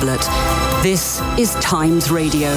tablet. This is Times Radio.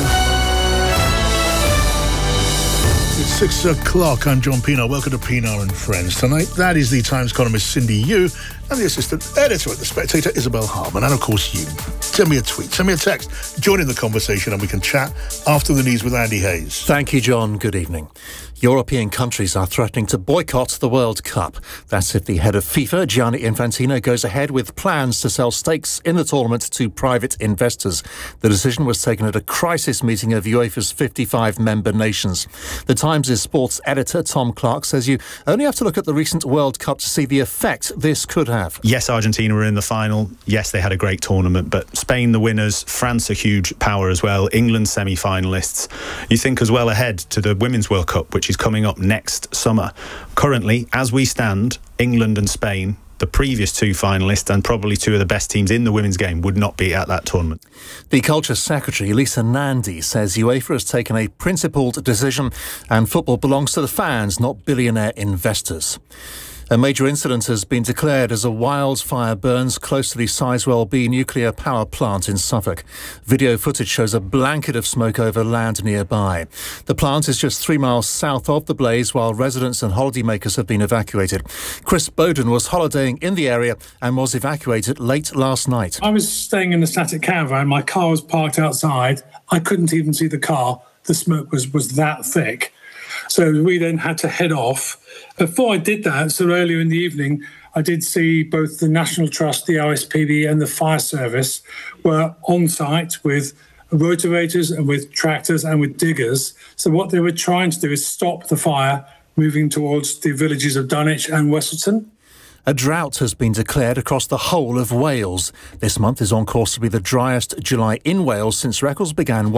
It's 6 o'clock. I'm John Pienaar. Welcome to Pienaar and Friends. Tonight, that is the Times columnist Cindy Yu and the assistant editor at The Spectator, Isabel Hardman. And of course, you. Send me a tweet, send me a text, join in the conversation and we can chat after the news with Andy Hayes. Thank you, John. Good evening. European countries are threatening to boycott the World Cup. That's if the head of FIFA, Gianni Infantino, goes ahead with plans to sell stakes in the tournament to private investors. The decision was taken at a crisis meeting of UEFA's 55 member nations. The Times' sports editor, Tom Clark, says you only have to look at the recent World Cup to see the effect this could have. Yes, Argentina were in the final. Yes, they had a great tournament, but Spain the winners, France a huge power as well, England semi-finalists. You think as well ahead to the Women's World Cup, which is coming up next summer. Currently, as we stand, England and Spain, the previous two finalists and probably two of the best teams in the women's game, would not be at that tournament. The Culture Secretary, Lisa Nandy, says UEFA has taken a principled decision and football belongs to the fans, not billionaire investors. A major incident has been declared as a wildfire burns close to the Sizewell B nuclear power plant in Suffolk. Video footage shows a blanket of smoke over land nearby. The plant is just 3 miles south of the blaze, while residents and holidaymakers have been evacuated. Chris Bowden was holidaying in the area and was evacuated late last night. I was staying in a static caravan. My car was parked outside. I couldn't even see the car. The smoke was that thick. So we then had to head off. Before I did that, so earlier in the evening, I did see both the National Trust, the OSPB and the fire service were on site with rotovators and with tractors and with diggers. So what they were trying to do is stop the fire moving towards the villages of Dunwich and Westleton. A drought has been declared across the whole of Wales. This month is on course to be the driest July in Wales since records began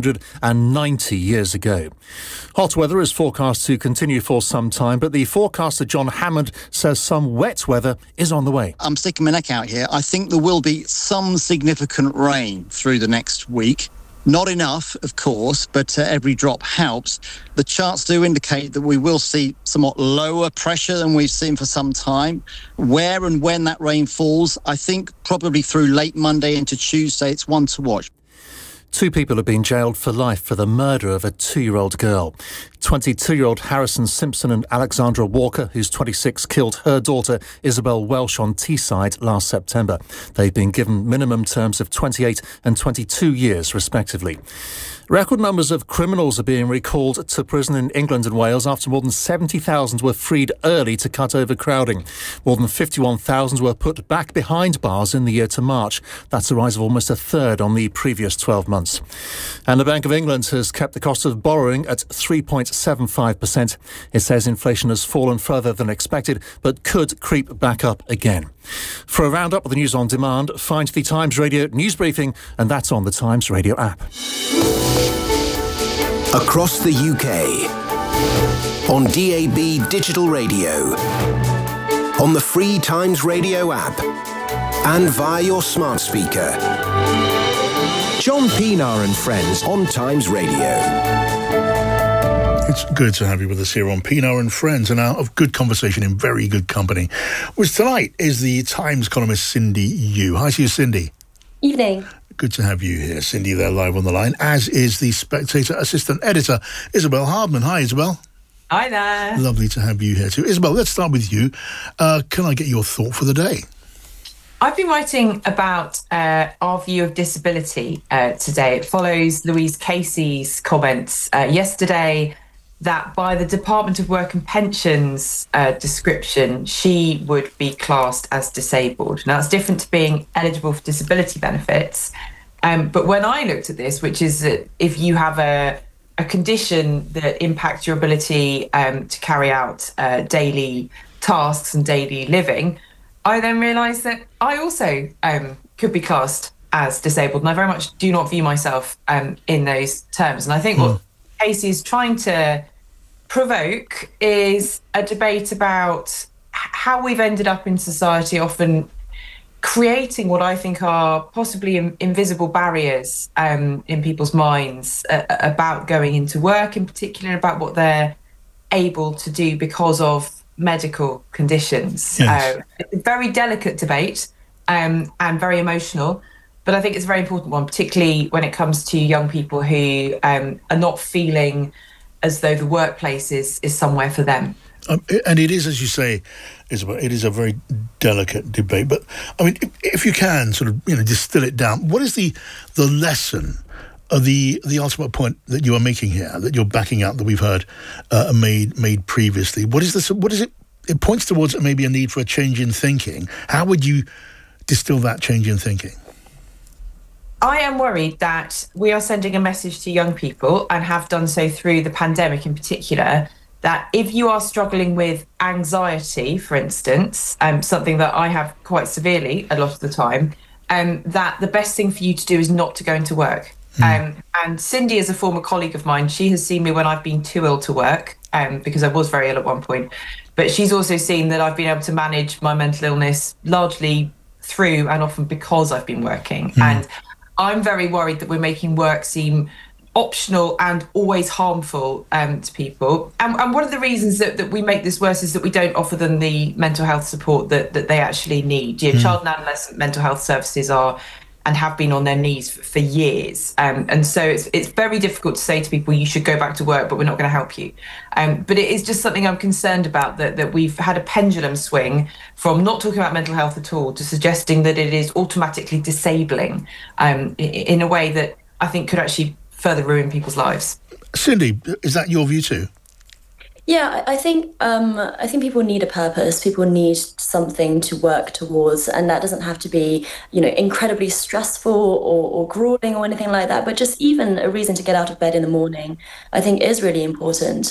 190 years ago. Hot weather is forecast to continue for some time, but the forecaster John Hammond says some wet weather is on the way. I'm sticking my neck out here. I think there will be some significant rain through the next week. Not enough, of course, but every drop helps. The charts do indicate that we will see somewhat lower pressure than we've seen for some time. Where and when that rain falls, I think probably through late Monday into Tuesday, it's one to watch. 2 people have been jailed for life for the murder of a 2-year-old girl. 22-year-old Harrison Simpson and Alexandra Walker, who's 26, killed her daughter Isabel Welsh on Teesside last September. They've been given minimum terms of 28 and 22 years, respectively. Record numbers of criminals are being recalled to prison in England and Wales after more than 70,000 were freed early to cut overcrowding. More than 51,000 were put back behind bars in the year to March. That's a rise of almost a third on the previous 12 months. And the Bank of England has kept the cost of borrowing at 3.75%. It says inflation has fallen further than expected, but could creep back up again. For a roundup of the news on demand, find the Times Radio news briefing, and that's on the Times Radio app. Across the UK, on DAB digital radio, on the free Times Radio app, and via your smart speaker. John Pienaar and Friends on Times Radio. It's good to have you with us here on Pienaar and Friends, and out of good conversation in very good company. Which tonight is the Times columnist Cindy Yu. Hi to you, Cindy. Evening. Good to have you here, Cindy. They're live on the line, as is the Spectator assistant editor, Isabel Hardman. Hi, Isabel. Hi there. Lovely to have you here too. Isabel, let's start with you. Can I get your thought for the day? I've been writing about our view of disability today. It follows Louise Casey's comments yesterday that by the Department of Work and Pensions description, she would be classed as disabled. Now, it's different to being eligible for disability benefits. But when I looked at this, which is that if you have a condition that impacts your ability to carry out daily tasks and daily living, I then realised that I also could be classed as disabled. And I very much do not view myself in those terms. And I think what Casey is trying to provoke is a debate about how we've ended up in society often creating what I think are possibly invisible barriers in people's minds about going into work in particular, about what they're able to do because of medical conditions. Yes. It's a very delicate debate and very emotional. but I think it's a very important one, particularly when it comes to young people who are not feeling as though the workplace is somewhere for them. And it is, as you say, Isabel, it is a very delicate debate. But, I mean, if you can sort of, distill it down, what is the lesson of the ultimate point that you are making here, that you're backing up, that we've heard made previously? What is this? What is it? It points towards maybe a need for a change in thinking. How would you distill that change in thinking? I am worried that we are sending a message to young people, and have done so through the pandemic in particular, that if you are struggling with anxiety, for instance, something that I have quite severely a lot of the time, that the best thing for you to do is not to go into work. And Cindy is a former colleague of mine. She has seen me when I've been too ill to work, because I was very ill at one point. But she's also seen that I've been able to manage my mental illness largely through and often because I've been working. And I'm very worried that we're making work seem optional and always harmful to people. And one of the reasons that we make this worse is that we don't offer them the mental health support that they actually need. Child and adolescent mental health services are and have been on their knees for years. And so it's very difficult to say to people, you should go back to work, but we're not going to help you. But it is just something I'm concerned about, that we've had a pendulum swing from not talking about mental health at all to suggesting that it is automatically disabling in a way that I think could actually further ruin people's lives. Cindy, is that your view too? Yeah, I think people need a purpose. People need something to work towards, and that doesn't have to be, incredibly stressful or grueling or anything like that. But just even a reason to get out of bed in the morning, I think, is really important.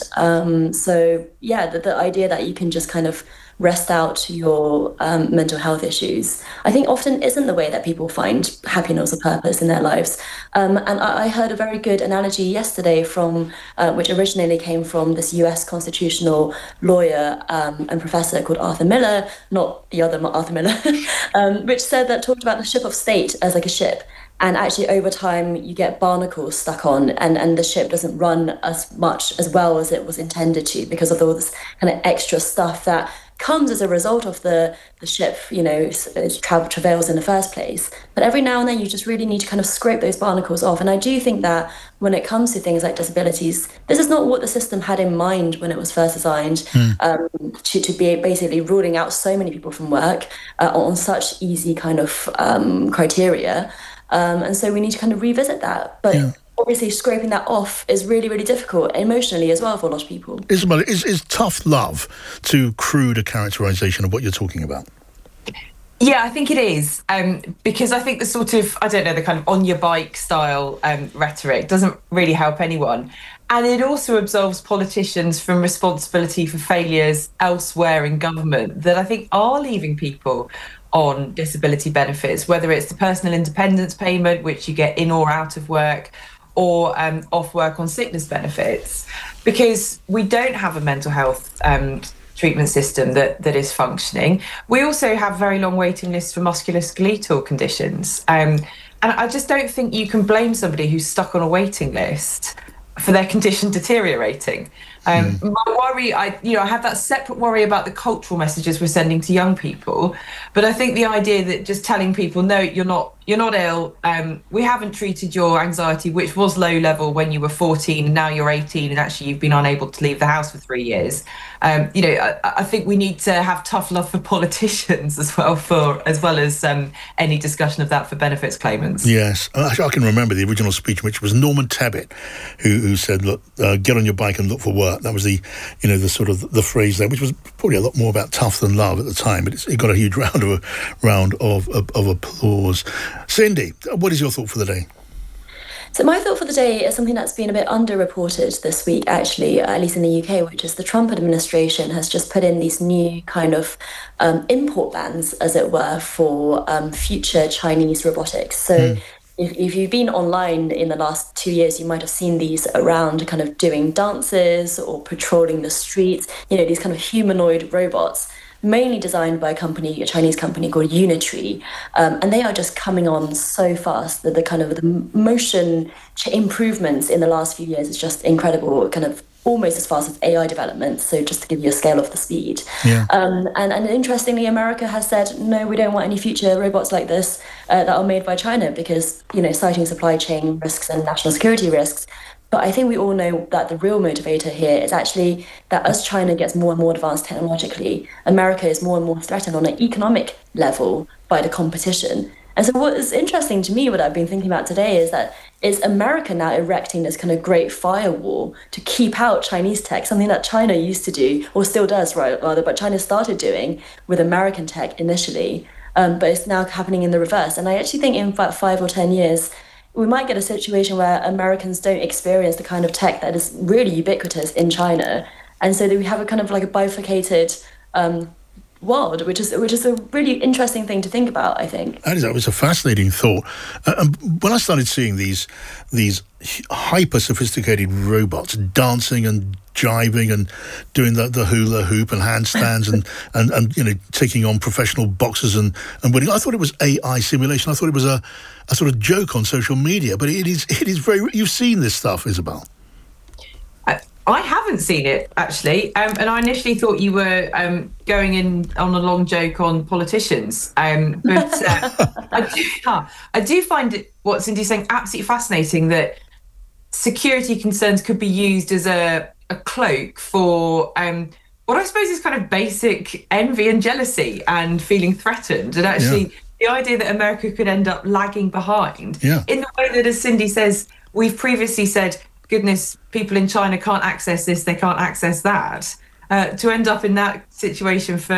So yeah, the idea that you can just kind of rest out your mental health issues, I think often isn't the way that people find happiness or purpose in their lives. And I heard a very good analogy yesterday from, which originally came from this US constitutional lawyer and professor called Arthur Miller, not the other Arthur Miller, which talked about the ship of state as like a ship. And actually, over time, you get barnacles stuck on, and the ship doesn't run as much as well as it was intended to, because of all this kind of extra stuff that comes as a result of the ship, its travails in the first place. But every now and then you just really need to kind of scrape those barnacles off. And I do think that when it comes to things like disabilities, this is not what the system had in mind when it was first designed, to be basically ruling out so many people from work on such easy kind of criteria. And so we need to kind of revisit that. But obviously scraping that off is really, really difficult emotionally as well for a lot of people. Isabel, is tough love too crude a characterisation of what you're talking about? Yeah, I think it is, because I think the sort of, the kind of on your bike style rhetoric doesn't really help anyone. And it also absolves politicians from responsibility for failures elsewhere in government that I think are leaving people on disability benefits, whether it's the personal independence payment, which you get in or out of work, or off work on sickness benefits, because we don't have a mental health treatment system that is functioning. We also have very long waiting lists for musculoskeletal conditions. And I just don't think you can blame somebody who's stuck on a waiting list for their condition deteriorating. My worry, I have that separate worry about the cultural messages we're sending to young people. But I think the idea that just telling people, no, you're not ill. We haven't treated your anxiety, which was low level when you were 14, and now you're 18, and actually you've been unable to leave the house for 3 years. I think we need to have tough love for politicians as well as any discussion of that for benefits claimants. Yes, I can remember the original speech, which was Norman Tebbit, who said, "Look, get on your bike and look for work." That was the sort of the phrase there, which was probably a lot more about tough than love at the time, but it got a huge round of applause. Cindy, what is your thought for the day? So my thought for the day is something that's been a bit underreported this week, actually, at least in the UK, which is the Trump administration has just put in these new kind of import bans, as it were, for future Chinese robotics. So if you've been online in the last 2 years, you might have seen these around kind of doing dances or patrolling the streets, these kind of humanoid robots, mainly designed by a Chinese company called Unitree. And they are just coming on so fast that the motion improvements in the last few years is just incredible. Kind of almost as fast as AI development. So just to give you a scale of the speed. Yeah. And interestingly, America has said, no, we don't want any future robots like this that are made by China because, citing supply chain risks and national security risks. But I think we all know that the real motivator here is actually that as China gets more and more advanced technologically, America is more and more threatened on an economic level by the competition. And so what is interesting to me, what I've been thinking about today, is that is America now erecting this kind of great firewall to keep out Chinese tech, something that China used to do, or still does, rather, but China started doing with American tech initially, but it's now happening in the reverse. And I actually think in about 5 or 10 years, we might get a situation where Americans don't experience the kind of tech that is really ubiquitous in China. And so that we have a kind of like a bifurcated world, which is a really interesting thing to think about, I think. That was a fascinating thought. When I started seeing these hyper-sophisticated robots dancing and jiving and doing the hula hoop and handstands and taking on professional boxers and winning, I thought it was AI simulation. I thought it was a sort of joke on social media, but it is very. You've seen this stuff, Isabel. I haven't seen it, actually. And I initially thought you were going in on a long joke on politicians. But I do find what Cindy's saying absolutely fascinating, that security concerns could be used as a cloak for what I suppose is kind of basic envy and jealousy and feeling threatened. And actually, the idea that America could end up lagging behind in the way that, as Cindy says, we've previously said, goodness, people in China can't access this, they can't access that. To end up in that situation for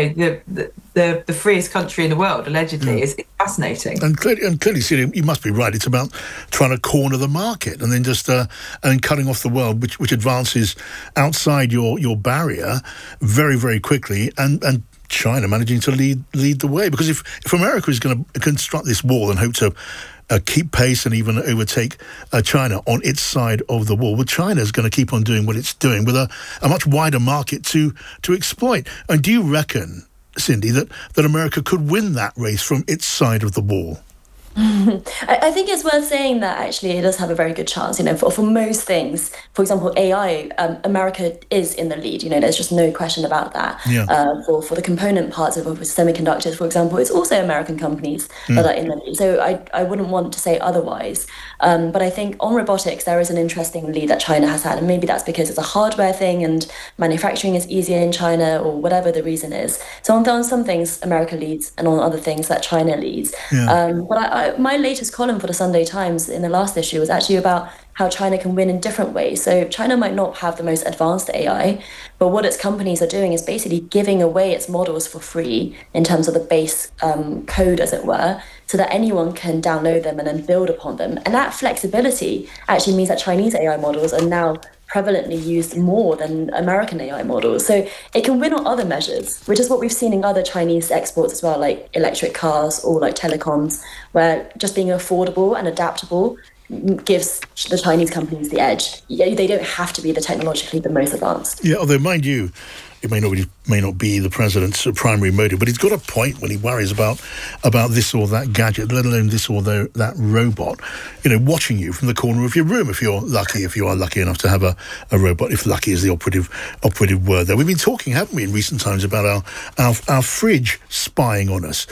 the freest country in the world, allegedly, is fascinating. And clearly, Celia, you must be right. It's about trying to corner the market and then just and cutting off the world, which advances outside your barrier very, very quickly, and China managing to lead the way. Because if America is going to construct this wall and hope to keep pace and even overtake China on its side of the wall, well, China is going to keep on doing what it's doing with a much wider market to exploit. And do you reckon, Cindy, that America could win that race from its side of the wall? I think it's worth saying that actually it does have a very good chance. For most things, for example, AI, America is in the lead. There's just no question about that. For the component parts of semiconductors, for example, it's also American companies that are in the lead. So I wouldn't want to say otherwise. But I think on robotics, there is an interesting lead that China has had. And maybe that's because it's a hardware thing and manufacturing is easier in China, or whatever the reason is. So on some things, America leads, and on other things that China leads. But my latest column for the Sunday Times in the last issue was actually about how China can win in different ways. So China might not have the most advanced AI, but what its companies are doing is basically giving away its models for free in terms of the base code, as it were, so that anyone can download them and then build upon them. And that flexibility actually means that Chinese AI models are now prevalently used more than American AI models. So it can win on other measures, which is what we've seen in other Chinese exports as well, like electric cars or like telecoms, where just being affordable and adaptable gives the Chinese companies the edge. They don't have to be technologically the most advanced. Yeah, although mind you, it may not be the president's primary motive, but he's got a point when he worries about this or that gadget, let alone this or that robot, watching you from the corner of your room. If you are lucky enough to have a robot, if lucky is the operative word there. We've been talking, haven't we, in recent times about our fridge spying on us.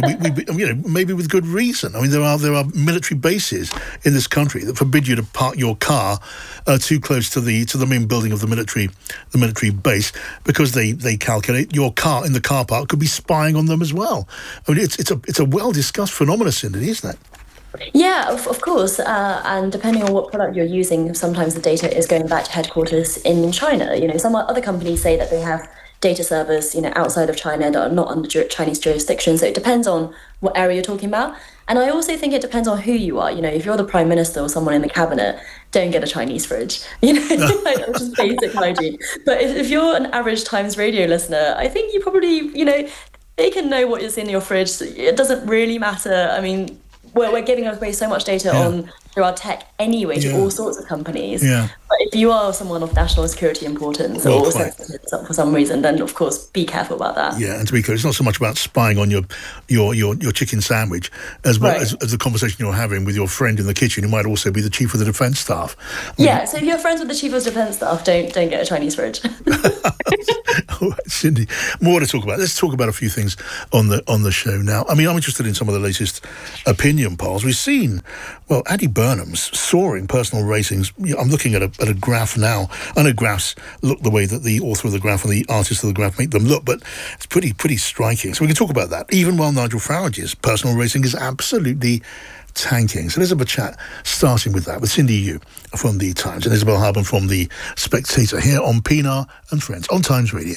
Maybe with good reason. I mean, there are military bases in this country that forbid you to park your car too close to the main building of the military base, because they calculate your car in the car park could be spying on them as well. I mean, it's a well-discussed phenomenon, Cindy, isn't it? Yeah, of course. And depending on what product you're using, sometimes the data is going back to headquarters in China. Some other companies say that they have data servers, outside of China that are not under Chinese jurisdiction. So it depends on what area you're talking about. And I also think it depends on who you are. If you're the Prime Minister or someone in the cabinet, don't get a Chinese fridge. Like, just basic hygiene. But if you're an average Times Radio listener, I think you probably, they can know what is in your fridge. It doesn't really matter. I mean, we're giving away so much data through our tech anyway to all sorts of companies. Yeah. But if you are someone of national security importance or sensitive for some reason, then of course be careful about that. Yeah, and to be clear, it's not so much about spying on your chicken sandwich as well as the conversation you're having with your friend in the kitchen, who might also be the chief of the defence staff. So if you're friends with the chief of defence staff, don't get a Chinese fridge. All right, Cindy, more to talk about. Let's talk about a few things on the show now. I mean, I'm interested in some of the latest opinion polls. We've seen, Andy Burnham's soaring personal ratings. I'm looking at a graph now. I know graphs look the way that the author of the graph and the artist of the graph make them look, but it's pretty striking. So we can talk about that. Even while Nigel Farage's personal rating is absolutely tanking. So let's have a chat, starting with that, with Cindy Yu from The Times and Isabel Harben from The Spectator here on Pinar and Friends on Times Radio.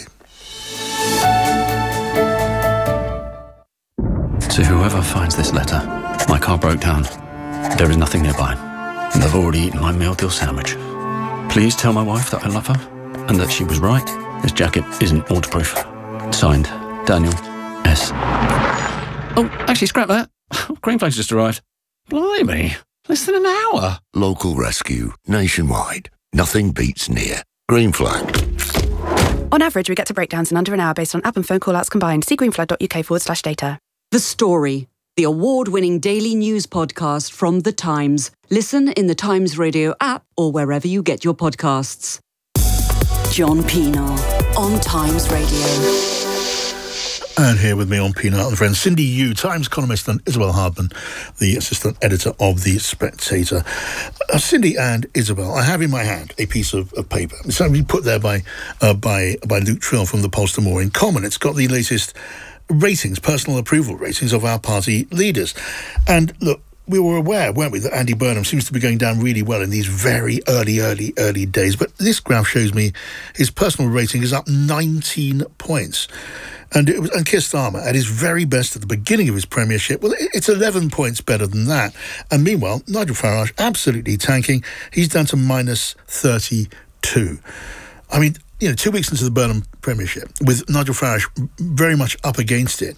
To whoever finds this letter, my car broke down. There is nothing nearby, and I've already eaten my meal deal sandwich. Please tell my wife that I love her, and that she was right. This jacket isn't waterproof. Signed, Daniel S. Oh, actually, scrap that. Greenflags just arrived. Blimey, less than an hour. Local rescue, nationwide. Nothing beats near. Green Flag. On average, we get to breakdowns in under an hour based on app and phone call-outs combined. See greenflag.uk/data. The Story, the award-winning daily news podcast from The Times. Listen in the Times Radio app or wherever you get your podcasts. John Pinar on Times Radio. And here with me on Pinar and Friends, Cindy Yu, Times columnist, and Isabel Harben, the assistant editor of The Spectator. Cindy and Isabel, I have in my hand a piece of paper. It's been put there by Luke Trill from the Polster More in Common. It's got the latest ratings, personal approval ratings of our party leaders. And look, we were aware, weren't we, that Andy Burnham seems to be going down really well in these very early days. But this graph shows me his personal rating is up 19 points. And Keir Starmer, at his very best at the beginning of his premiership, well, it's 11 points better than that. And meanwhile, Nigel Farage, absolutely tanking. He's down to minus 32. I mean, 2 weeks into the Burnham premiership, with Nigel Farage very much up against it,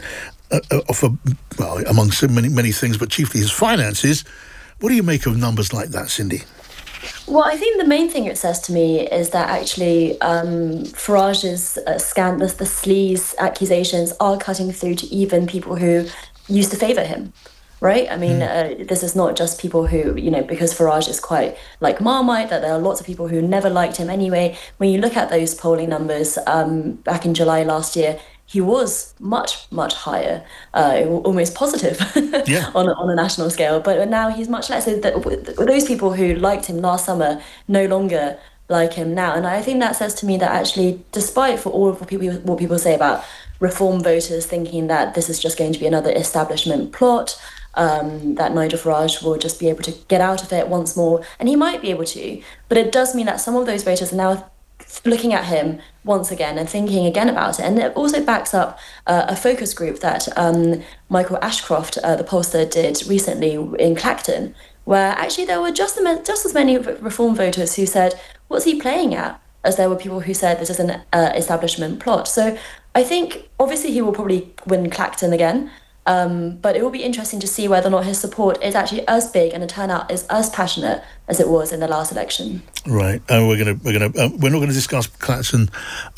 among so many things, but chiefly his finances. What do you make of numbers like that, Cindy? Well, I think the main thing it says to me is that actually Farage's the sleaze accusations are cutting through to even people who used to favour him, right? I mean, this is not just people who, because Farage is quite like Marmite, that there are lots of people who never liked him anyway. When you look at those polling numbers back in July last year, he was much, much higher, almost positive on a national scale. But now he's much less. So those people who liked him last summer no longer like him now. And I think that says to me that actually, despite for all of what people say about reform voters thinking that this is just going to be another establishment plot, that Nigel Farage will just be able to get out of it once more, and he might be able to. But it does mean that some of those voters are now looking at him once again and thinking again about it. And it also backs up a focus group that Michael Ashcroft, the pollster, did recently in Clacton, where actually there were just as many reform voters who said, what's he playing at? As there were people who said this is an establishment plot. So I think obviously he will probably win Clacton again. But it will be interesting to see whether or not his support is actually as big and the turnout is as passionate as it was in the last election. Right, and we're not going to discuss Clacton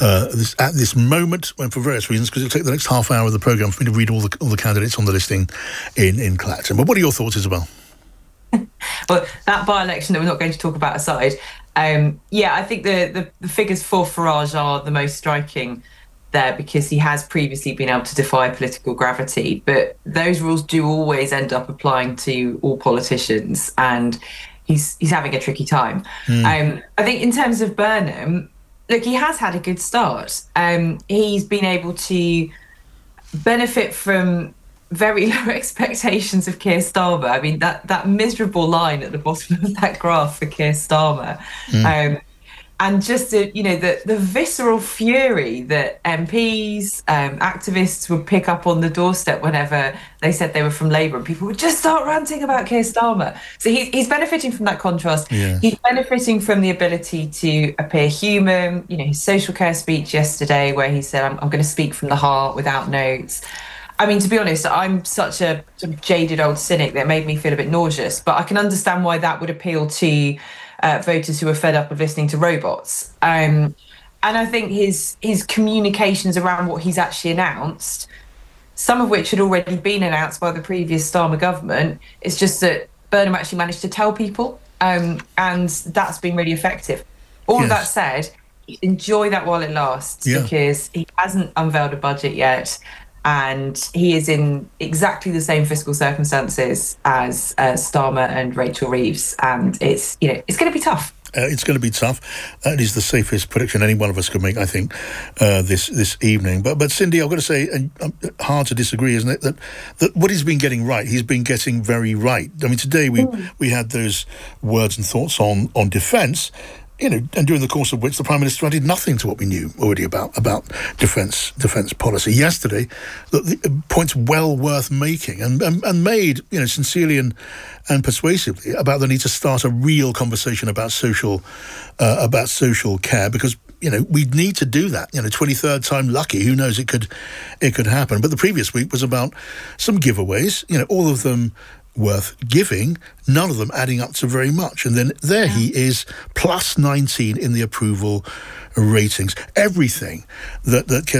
at this moment, for various reasons, because it'll take the next half hour of the programme for me to read all the candidates on the listing in Clacton. But what are your thoughts, Isabel? Well, that by-election that we're not going to talk about aside, I think the figures for Farage are the most striking there, because he has previously been able to defy political gravity, but those rules do always end up applying to all politicians, and he's having a tricky time. I think in terms of Burnham, look, he has had a good start. He's been able to benefit from very low expectations of Keir Starmer. I mean, that miserable line at the bottom of that graph for Keir Starmer. And just the visceral fury that MPs, activists would pick up on the doorstep whenever they said they were from Labour, and people would just start ranting about Keir Starmer. So he's benefiting from that contrast. Yeah. He's benefiting from the ability to appear human. His social care speech yesterday, where he said, "I'm going to speak from the heart without notes." I mean, to be honest, I'm such a sort of jaded old cynic that made me feel a bit nauseous, but I can understand why that would appeal to voters who are fed up of listening to robots. And I think his communications around what he's actually announced, some of which had already been announced by the previous Starmer government, it's just that Burnham actually managed to tell people, and that's been really effective. All of that said, enjoy that while it lasts, because he hasn't unveiled a budget yet, and he is in exactly the same fiscal circumstances as Starmer and Rachel Reeves, and it's going to be tough. It's going to be tough. It is the safest prediction any one of us could make, I think, this evening. But Cindy, I've got to say, and hard to disagree, isn't it, that what he's been getting right, he's been getting very right. I mean, today we had those words and thoughts on defence, and during the course of which the Prime Minister added nothing to what we knew already about defence policy. Yesterday, the points well worth making and made, sincerely and persuasively about the need to start a real conversation about social care, because we need to do that. 23rd time lucky, who knows, it could happen. But the previous week was about some giveaways, all of them worth giving, none of them adding up to very much. And then there he is, plus 19 in the approval ratings. Everything that Keir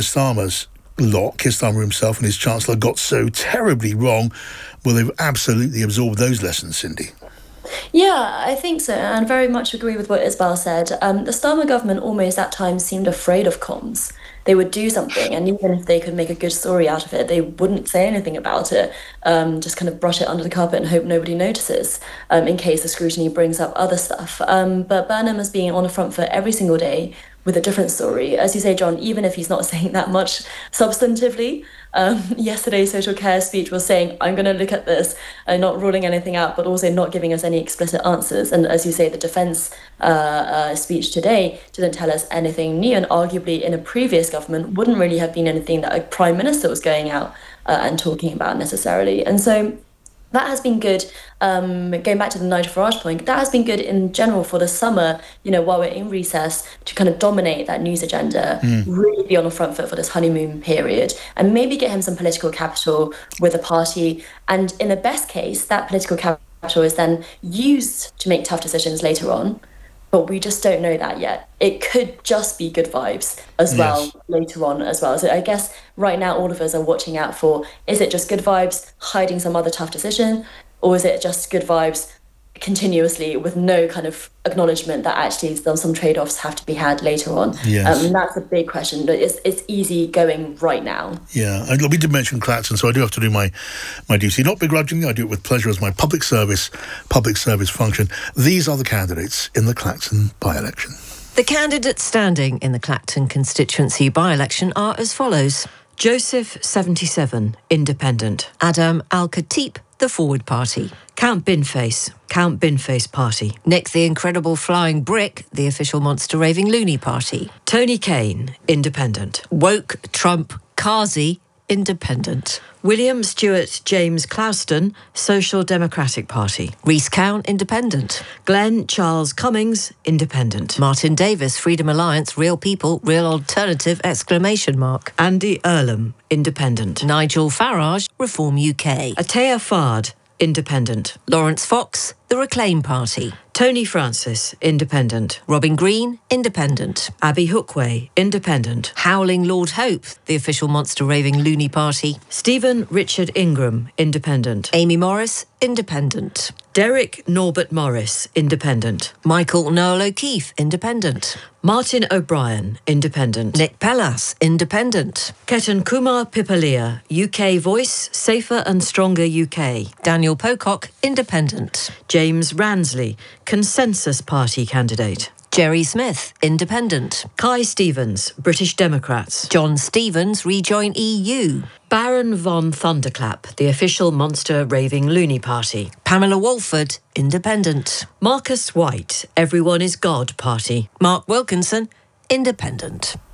Starmer himself and his Chancellor got so terribly wrong, well, they've absolutely absorbed those lessons, Cindy. Yeah, I think so, and very much agree with what Isabel said. The Starmer government almost at times seemed afraid of comms. They would do something, and even if they could make a good story out of it, they wouldn't say anything about it, just kind of brush it under the carpet and hope nobody notices, in case the scrutiny brings up other stuff. But Burnham has been on the front foot every single day with a different story. As you say, John, even if he's not saying that much substantively, yesterday's social care speech was saying, I'm going to look at this, and not ruling anything out, but also not giving us any explicit answers. And as you say, the defence speech today didn't tell us anything new, and arguably in a previous government wouldn't really have been anything that a Prime Minister was going out and talking about necessarily. And so that has been good. Going back to the Nigel Farage point, that has been good in general for the summer, while we're in recess, to kind of dominate that news agenda, really be on the front foot for this honeymoon period, and maybe get him some political capital with a party. And in the best case, that political capital is then used to make tough decisions later on. But we just don't know that yet. It could just be good vibes as well later on as well. So I guess right now all of us are watching out for, is it just good vibes hiding some other tough decision? Or is it just good vibes continuously with no kind of acknowledgement that actually some trade-offs have to be had later on? And that's a big question, but it's easy going right now. Yeah, and we did mention Clacton, so I do have to do my duty. Not begrudgingly, I do it with pleasure as my public service function. These are the candidates in the Clacton by-election. The candidates standing in the Clacton constituency by-election are as follows. Joseph, 77, Independent. Adam Al-Khatib, the Forward Party. Count Binface Party. Nick the Incredible Flying Brick, the official Monster Raving Loony Party. Tony Kane, Independent. Woke Trump Kazi, Independent. William Stewart James Clouston, Social Democratic Party. Rhys Cowan, Independent. Glenn Charles Cummings, Independent. Martin Davis, Freedom Alliance, Real People, Real Alternative, ! Andy Earlham, Independent. Nigel Farage, Reform UK. Atea Fard, Independent. Lawrence Fox, the Reclaim Party. Tony Francis, Independent. Robin Green, Independent. Abby Hookway, Independent. Howling Lord Hope, the official Monster Raving Loony Party. Stephen Richard Ingram, Independent. Amy Morris, Independent. Derek Norbert Morris, Independent. Michael Noel O'Keefe, Independent. Martin O'Brien, Independent. Nick Pellas, Independent. Ketan Kumar Pipalia, UK Voice, Safer and Stronger UK. Daniel Pocock, Independent. James Ransley, Consensus Party candidate. Jerry Smith, Independent. Kai Stevens, British Democrats. John Stevens, Rejoin EU. Baron von Thunderclap, the official Monster Raving Loony Party. Pamela Walford, Independent. Marcus White, Everyone is God Party. Mark Wilkinson, Independent.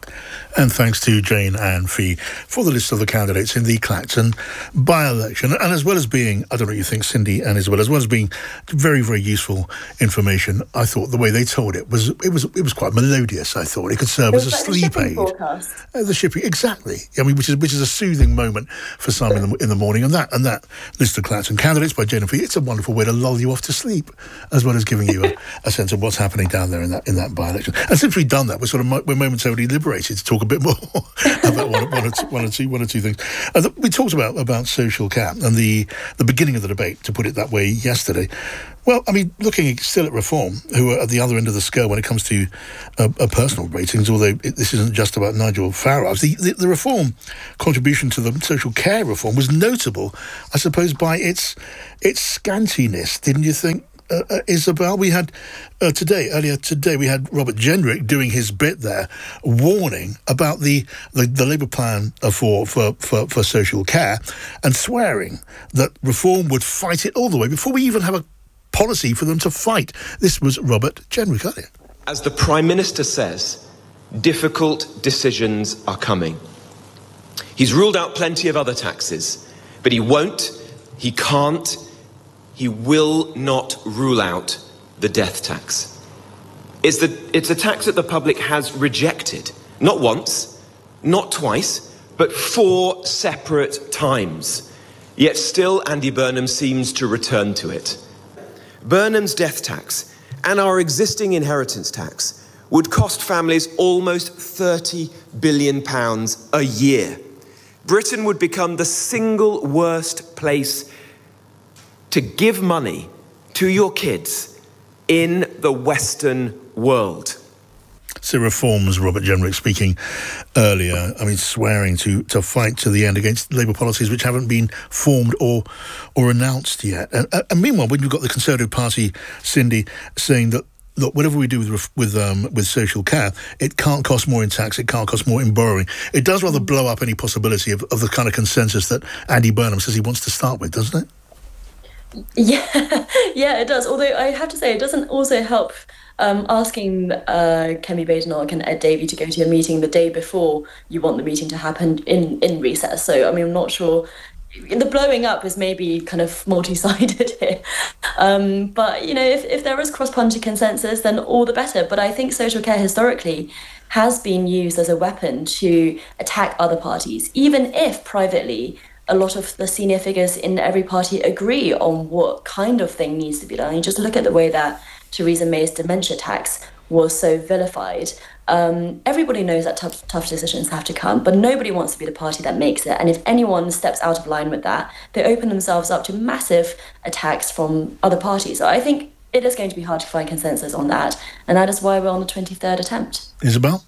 And thanks to Jane and Fee for the list of the candidates in the Clacton by-election. And as well as being, I don't know what you think, Cindy and Isabel, as well as being very, very useful information, I thought the way they told it was quite melodious, I thought. It could serve as a sleep aid. The shipping, exactly. I mean, which is a soothing moment for some in the morning. And that list of Clacton candidates by Jane and Fee, it's a wonderful way to lull you off to sleep, as well as giving you a sense of what's happening down there in that by-election. And since we've done that, we're momentarily liberated to talk a bit more about one or two things. We talked about social care and the beginning of the debate, to put it that way, yesterday. Well, I mean, looking still at Reform, who are at the other end of the scale when it comes to personal ratings, although this isn't just about Nigel Farage. The Reform contribution to the social care reform was notable, I suppose, by its scantiness, didn't you think? Isabel, we had earlier today, we had Robert Jenrick doing his bit there, warning about the Labour plan for social care, and swearing that Reform would fight it all the way before we even have a policy for them to fight. This was Robert Jenrick earlier. As the Prime Minister says, difficult decisions are coming. He's ruled out plenty of other taxes, but he won't, he can't, he will not rule out the death tax. It's a tax that the public has rejected, not once, not twice, but 4 separate times. Yet still Andy Burnham seems to return to it. Burnham's death tax and our existing inheritance tax would cost families almost £30 billion a year. Britain would become the single worst place to give money to your kids in the Western world. So Reform's Robert Jenrick speaking earlier, I mean, swearing to fight to the end against Labour policies which haven't been formed or announced yet. And meanwhile, when you've got the Conservative Party, Cindy, saying that, look, whatever we do with social care, it can't cost more in tax, it can't cost more in borrowing. It does rather blow up any possibility of the kind of consensus that Andy Burnham says he wants to start with, doesn't it? Yeah, it does. Although I have to say, it doesn't also help asking Kemi Badenoch and Ed Davey to go to a meeting the day before you want the meeting to happen in recess. So, I mean, I'm not sure. The blowing up is maybe kind of multi-sided here. But, you know, if there is cross-party consensus, then all the better. But I think social care historically has been used as a weapon to attack other parties, even if privately a lot of the senior figures in every party agree on what kind of thing needs to be done. You just look at the way that Theresa May's dementia tax was so vilified. Everybody knows that tough decisions have to come, but nobody wants to be the party that makes it. And if anyone steps out of line with that, they open themselves up to massive attacks from other parties. So I think it is going to be hard to find consensus on that. And that is why we're on the 23rd attempt. Isabel?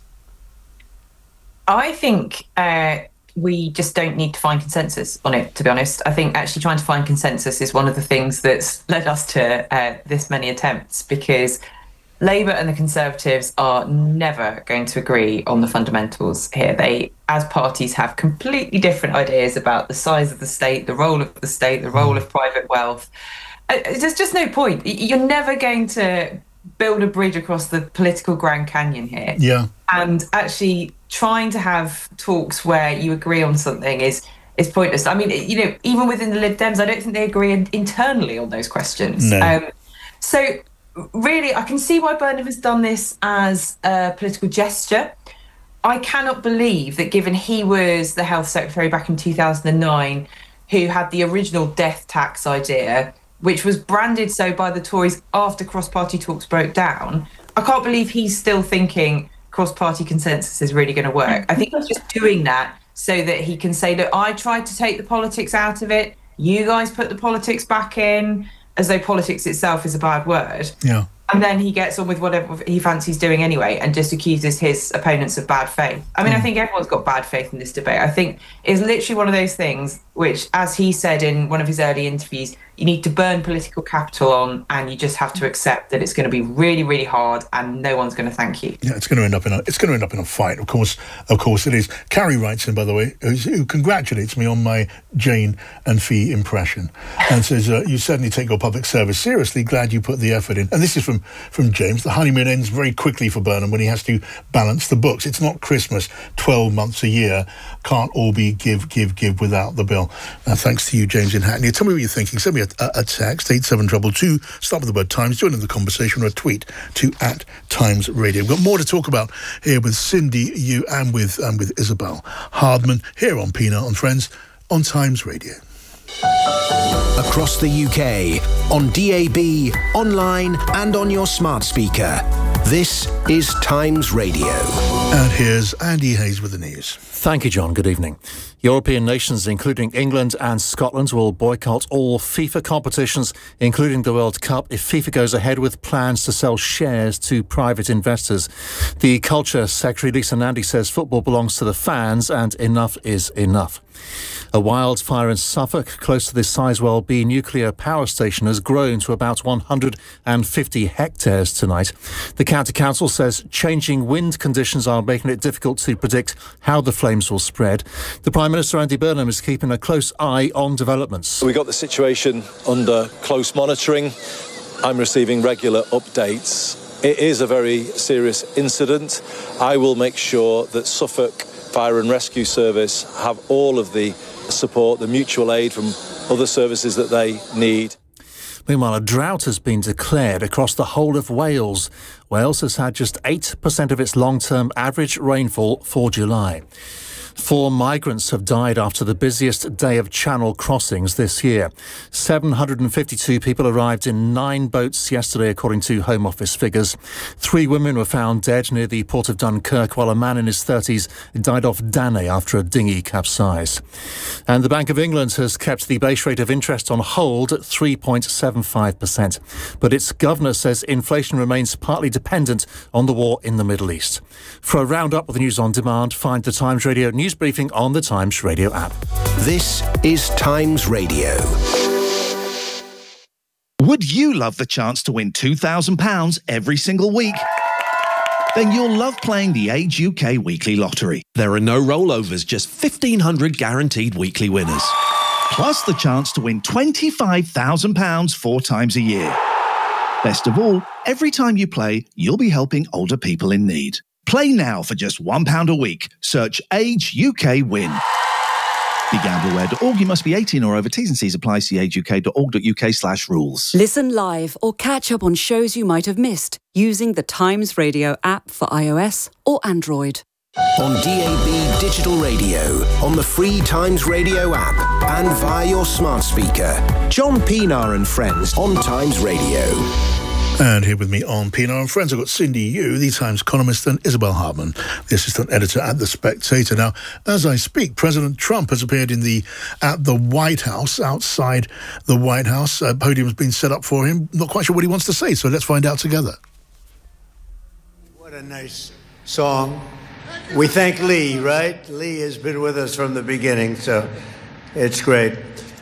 I think we just don't need to find consensus on it, to be honest. I think actually trying to find consensus is one of the things that's led us to this many attempts, because Labour and the Conservatives are never going to agree on the fundamentals here. They, as parties, have completely different ideas about the size of the state, the role of the state, the role of private wealth. There's just no point. You're never going to build a bridge across the political Grand Canyon here. Yeah. And actually trying to have talks where you agree on something is pointless. I mean, you know, even within the Lib Dems, I don't think they agree internally on those questions. No. So really, I can see why Burnham has done this as a political gesture. I cannot believe that, given he was the health secretary back in 2009, who had the original death tax idea, which was branded so by the Tories after cross-party talks broke down, I can't believe he's still thinking cross-party consensus is really going to work. I think he's just doing that so that he can say, look, I tried to take the politics out of it, you guys put the politics back in, as though politics itself is a bad word. Yeah. And then he gets on with whatever he fancies doing anyway and just accuses his opponents of bad faith. I mean, I think everyone's got bad faith in this debate. I think it's literally one of those things which, as he said in one of his early interviews, you need to burn political capital on, and you just have to accept that it's going to be really, really hard, and no one's going to thank you. Yeah, it's going to end up in a fight. Of course it is. Carrie writes in, by the way, who congratulates me on my Jane and Fee impression, and says, "You certainly take your public service seriously. Glad you put the effort in." And this is from James. The honeymoon ends very quickly for Burnham when he has to balance the books. It's not Christmas 12 months a year. Can't all be give without the bill. Thanks to you, James in Hackney. Tell me what you're thinking. Send me a text, 87222. Start with the word Times. Join in the conversation, or a tweet to @TimesRadio. We've got more to talk about here with Cindy Yu and with Isabel Hardman here on Pina and Friends on Times Radio. Across the UK, on DAB, online and on your smart speaker. This is Times Radio. And here's Andy Hayes with the news. Thank you, John. Good evening. European nations, including England and Scotland, will boycott all FIFA competitions, including the World Cup, if FIFA goes ahead with plans to sell shares to private investors. The Culture Secretary, Lisa Nandy, says football belongs to the fans and enough is enough. A wildfire in Suffolk, close to the Sizewell B nuclear power station, has grown to about 150 hectares tonight. The County Council says changing wind conditions are making it difficult to predict how the flames will spread. The Prime Minister, Andy Burnham, is keeping a close eye on developments. We got the situation under close monitoring. I'm receiving regular updates. It is a very serious incident. I will make sure that Suffolk Fire and Rescue Service have all of the support, the mutual aid from other services that they need. Meanwhile, a drought has been declared across the whole of Wales. Wales has had just 8% of its long-term average rainfall for July. 4 migrants have died after the busiest day of channel crossings this year. 752 people arrived in 9 boats yesterday, according to Home Office figures. 3 women were found dead near the port of Dunkirk, while a man in his 30s died off Danne after a dinghy capsized. And the Bank of England has kept the base rate of interest on hold at 3.75%. But its governor says inflation remains partly dependent on the war in the Middle East. For a roundup of the news on demand, find the Times Radio news briefing on the Times Radio app. This is Times Radio. Would you love the chance to win £2,000 every single week? Then you'll love playing the Age UK Weekly Lottery. There are no rollovers, just 1,500 guaranteed weekly winners. Plus the chance to win £25,000 4 times a year. Best of all, every time you play, you'll be helping older people in need. Play now for just £1 a week. Search Age UK Win. BeGambleAware.org. You must be 18 or over. T's and C's apply. See ageuk.org.uk/rules. Listen live or catch up on shows you might have missed using the Times Radio app for iOS or Android. On DAB Digital Radio, on the free Times Radio app, and via your smart speaker. John Pienaar and Friends on Times Radio. And here with me on Pienaar and Friends, I've got Cindy Yu, the Times columnist, and Isabel Hardman, the assistant editor at The Spectator. Now, as I speak, President Trump has appeared at the White House, outside the White House. A podium's been set up for him. Not quite sure what he wants to say, so let's find out together. What a nice song. We thank Lee, right? Lee has been with us from the beginning, so it's great.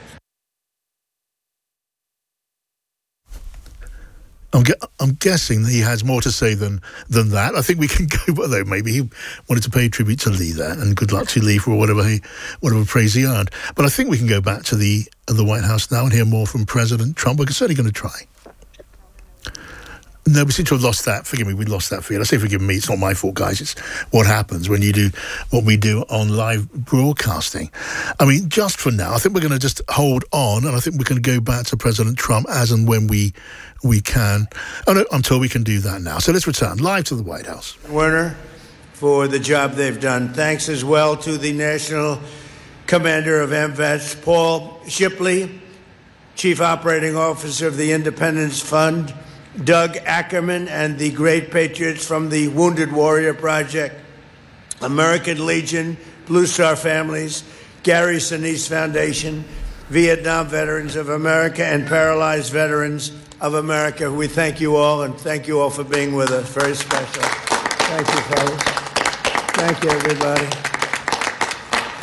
I'm guessing that he has more to say than that. I think we can go, although maybe he wanted to pay tribute to Lee there, and good luck to Lee for whatever praise he earned. But I think we can go back to the White House now and hear more from President Trump. We're certainly going to try. No, we seem to have lost that. Forgive me, we lost that feed. I say forgive me, it's not my fault, guys. It's what happens when you do what we do on live broadcasting. I mean, just for now, I think we're going to just hold on, and I think we're going to go back to President Trump as and when we can. Oh, no, I'm told we can do that now. So let's return live to the White House. Werner, for the job they've done. Thanks as well to the National Commander of MVETS, Paul Shipley, Chief Operating Officer of the Independence Fund, Doug Ackerman, and the great patriots from the Wounded Warrior Project, American Legion, Blue Star Families, Gary Sinise Foundation, Vietnam Veterans of America, and Paralyzed Veterans of America. We thank you all, and thank you all for being with us. Very special. Thank you, fellas. Thank you, everybody.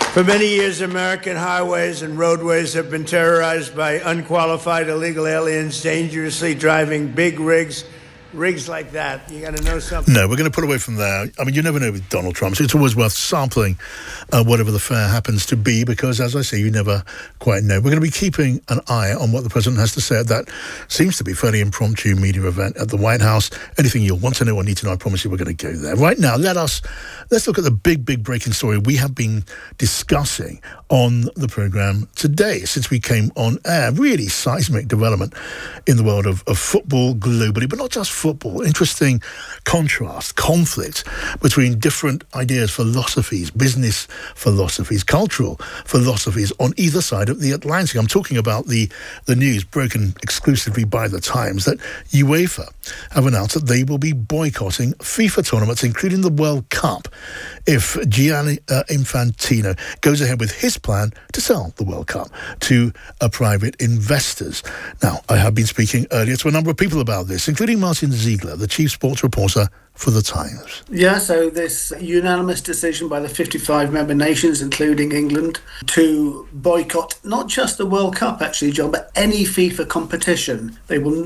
For many years, American highways and roadways have been terrorized by unqualified illegal aliens dangerously driving big rigs like that. You got to know something. No, we're going to put away from there. I mean, you never know with Donald Trump, so it's always worth sampling whatever the fare happens to be, because, as I say, you never quite know. We're going to be keeping an eye on what the president has to say at that seems to be fairly impromptu media event at the White House. Anything you'll want to know or need to know, I promise you we're going to go there. Right now, let's look at the big breaking story we have been discussing on the programme today since we came on air. Really seismic development in the world of football globally, but not just football. Interesting contrast, conflict between different ideas, philosophies, business philosophies, cultural philosophies on either side of the Atlantic. I'm talking about the news broken exclusively by The Times that UEFA have announced that they will be boycotting FIFA tournaments, including the World Cup, if Gianni Infantino goes ahead with his plan to sell the World Cup to private investors. Now, I have been speaking earlier to a number of people about this, including Martin Ziegler, the chief sports reporter for The Times. Yeah, so this unanimous decision by the 55 member nations, including England, to boycott not just the World Cup, actually, John, but any FIFA competition. They will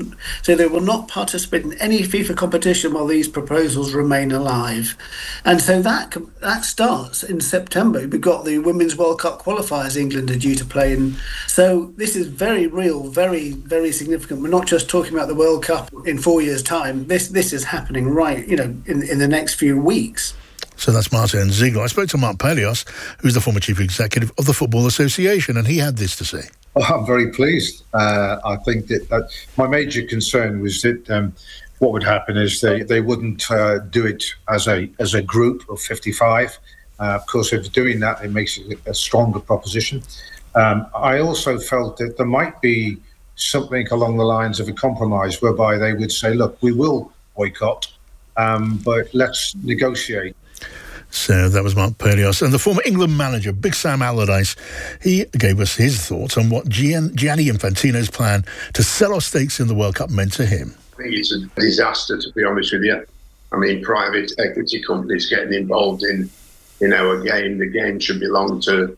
not participate in any FIFA competition while these proposals remain alive. And so that starts in September. We've got the Women's World Cup qualifiers England are due to play in. So this is very real, very, very significant. We're not just talking about the World Cup in 4 years' time. This is happening right, in the next few weeks. So that's Martin Ziegler. I spoke to Mark Palios, who's the former chief executive of the Football Association, and he had this to say. Well, I'm very pleased. I think that my major concern was that what would happen is they wouldn't do it as a group of 55. Of course, if doing that, it makes it a stronger proposition. I also felt that there might be something along the lines of a compromise whereby they would say, look, we will boycott, but let's negotiate. So that was Mark Palios. And the former England manager, Big Sam Allardyce, he gave us his thoughts on what Gianni Infantino's plan to sell off stakes in the World Cup meant to him. I think it's a disaster, to be honest with you. I mean, private equity companies getting involved in, a game. The game should belong to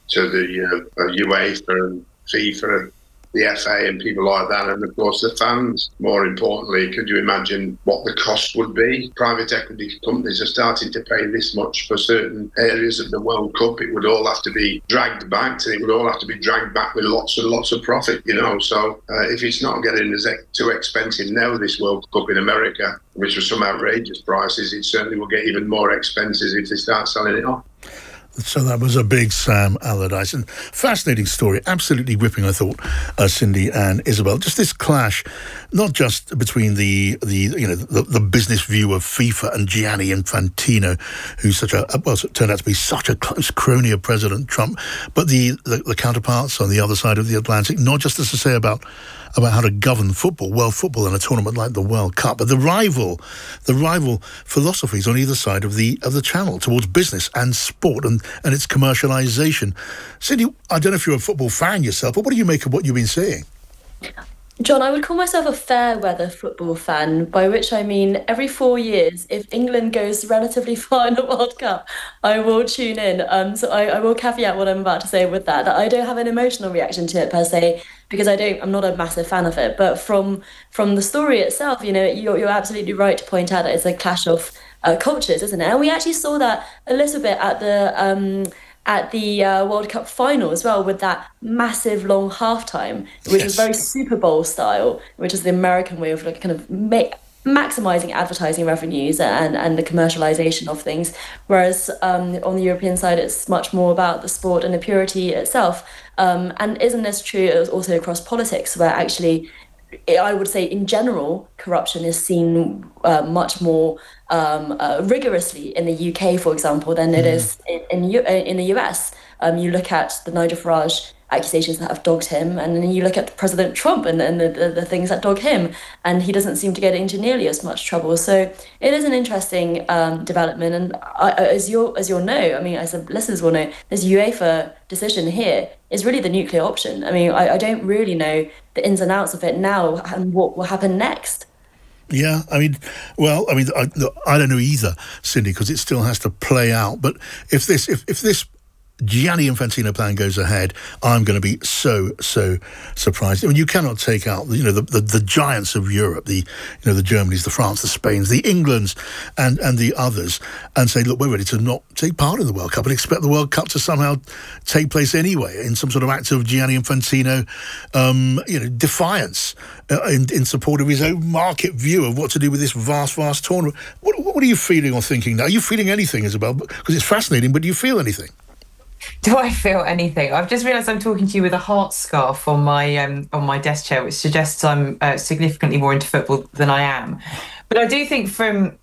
the UEFA and FIFA, the FA and people like that, and of course the fans. More importantly, could you imagine what the cost would be? Private equity companies are starting to pay this much for certain areas of the World Cup. It would all have to be dragged back, and it would all have to be dragged back with lots and lots of profit, So if it's not getting too expensive now, this World Cup in America, which was some outrageous prices, it certainly will get even more expensive if they start selling it off. So that was a Big Sam Allardyce. And fascinating story, absolutely gripping, I thought, Cindy and Isabel. Just this clash, not just between the business view of FIFA and Gianni Infantino, who's turned out to be such a close crony of President Trump, but the counterparts on the other side of the Atlantic, not just as to say about how to govern football, world football, in a tournament like the World Cup, but the rival philosophies on either side of the channel towards business and sport and its commercialization. Cindy, I don't know if you're a football fan yourself, but what do you make of what you've been seeing? John, I would call myself a fair weather football fan, by which I mean every 4 years, if England goes relatively far in the World Cup, I will tune in. So I will caveat what I'm about to say with that I don't have an emotional reaction to it per se, because I'm not a massive fan of it. But from the story itself, you're absolutely right to point out that it's a clash of cultures, isn't it? And we actually saw that a little bit at the World Cup final as well, with that massive long halftime, which was very Super Bowl style, which is the American way of maximizing advertising revenues and the commercialization of things. Whereas on the European side, it's much more about the sport and the purity itself. And isn't this true also across politics, where actually, I would say in general, corruption is seen much more rigorously in the UK, for example, than it is in the US. You look at the Nigel Farage accusations that have dogged him, and then you look at President Trump and the things that dog him, and he doesn't seem to get into nearly as much trouble. So it is an interesting development, and as you'll know, I mean, as the listeners will know, this UEFA decision here is really the nuclear option. I mean, I don't really know the ins and outs of it now and what will happen next. Yeah, I don't know either, Cindy, because it still has to play out. But if this Gianni Infantino plan goes ahead, I'm going to be so surprised. I mean, you cannot take out the giants of Europe, the Germanys, the France, the Spains, the Englands, and the others, and say, look, we're ready to not take part in the World Cup and expect the World Cup to somehow take place anyway in some sort of act of Gianni Infantino, defiance in support of his own market view of what to do with this vast tournament. What are you feeling or thinking now? Are you feeling anything, Isabel? Because it's fascinating, but do you feel anything? Do I feel anything? I've just realised I'm talking to you with a heart scarf on my desk chair, which suggests I'm significantly more into football than I am. But I do think from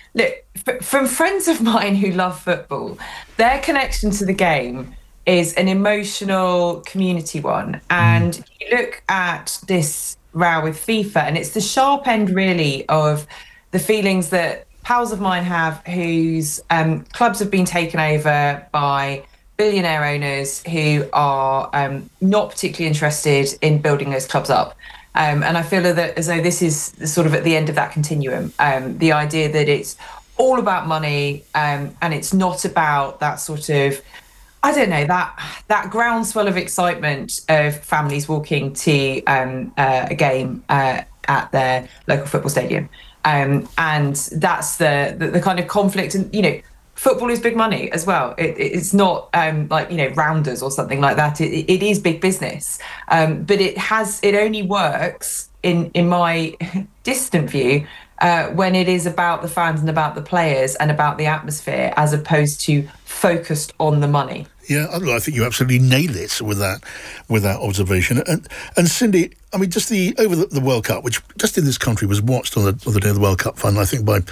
friends of mine who love football, their connection to the game is an emotional community one. And you look at this row with FIFA, and it's the sharp end, really, of the feelings that pals of mine have whose clubs have been taken over by billionaire owners who are not particularly interested in building those clubs up. And I feel that as though this is sort of at the end of that continuum, the idea that it's all about money and it's not about that sort of, I don't know, that groundswell of excitement of families walking to a game at their local football stadium. And that's the kind of conflict. And, football is big money as well. It's not Rounders or something like that. It is big business. But it only works in my distant view when it is about the fans and about the players and about the atmosphere, as opposed to focused on the money. Yeah, I think you absolutely nailed it with that observation. And Cindy, I mean, just over the World Cup, which just in this country was watched on the day of the World Cup final, I think by